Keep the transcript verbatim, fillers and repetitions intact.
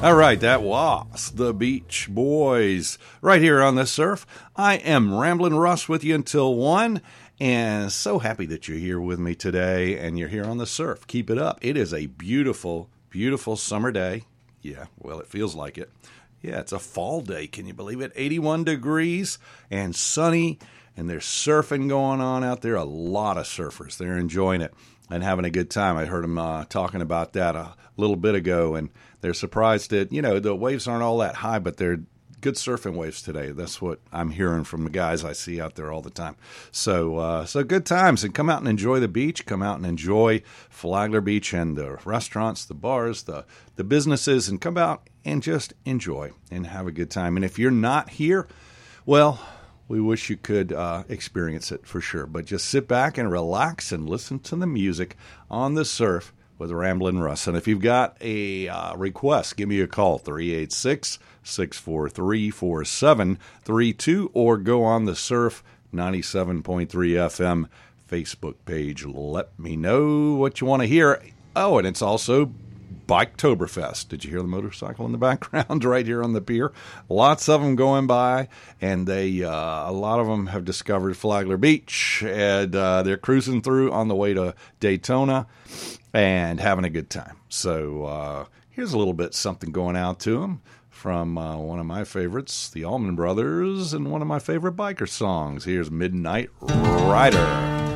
All right, that was the Beach Boys right here on the Surf. I am Ramblin' Russ with you until one, and so happy that you're here with me today and you're here on the Surf. Keep it up. It is a beautiful, beautiful summer day. Yeah, well, it feels like it. Yeah, it's a fall day. Can you believe it? eighty-one degrees and sunny, and there's surfing going on out there. A lot of surfers. They're enjoying it and having a good time. I heard them uh, talking about that a little bit ago, and they're surprised that, you know, the waves aren't all that high, but they're good surfing waves today. That's what I'm hearing from the guys I see out there all the time. So, uh, so good times, and come out and enjoy the beach. Come out and enjoy Flagler Beach and the restaurants, the bars, the, the businesses, and come out and just enjoy and have a good time. And if you're not here, well, we wish you could uh, experience it for sure. But just sit back and relax and listen to the music on the Surf with Ramblin' Russ. And if you've got a uh, request, give me a call, three eight six, six four three, four seven three two, or go on the Surf ninety-seven point three F M Facebook page. Let me know what you want to hear. Oh, and it's also Biketoberfest. Did you hear the motorcycle in the background right here on the pier? Lots of them going by, and they uh, a lot of them have discovered Flagler Beach, and uh, they're cruising through on the way to Daytona and having a good time. So uh, here's a little bit something going out to them from uh, one of my favorites, the Allman Brothers, and one of my favorite biker songs. Here's Midnight Rider.